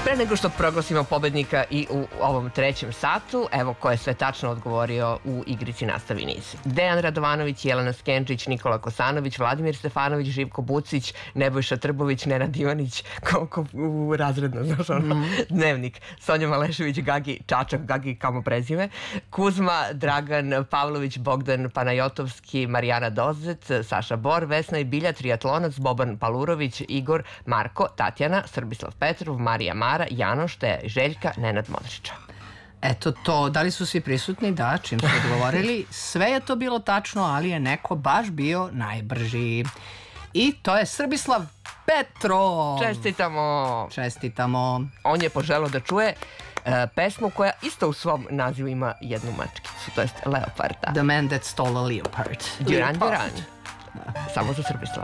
Pre nego što proglasimo pobednika i u ovom trećem satu, evo ko je sve tačno odgovorio u igrici Nastavi niz. Dejan Radovanović, Jelena Skenčić, Nikola Kosanović, Vladimir Stefanović, Živko Bucić, Nebojša Trbović, Nenad Ivanić, koliko u razredno, znaš ono, Dnevnik, Sonja Malešević, Gagi Čačak, Gagi kamo prezime, Kuzma, Dragan Pavlović, Bogdan Panajotovski, Marijana Dozet, Saša Bor, Vesna Ibilja, Triatlonac, Boban Palurović, Igor, Marko, Tatjana, Srbislav Petrov, Marija Mara, Janoš, Teja i Željka, Nenad Modrića. Eto to, da li su svi prisutni? Da, čim su odgovorili. Sve je to bilo tačno, ali je neko baš bio najbrži. I to je Srbislav Petrov. Čestitamo! Čestitamo. On je poželao da čuje pesmu koja isto u svom nazivu ima jednu mačkicu, to jest leoparda. The Man That Stole a Leopard. Duran Duran. Samo za Srbislava.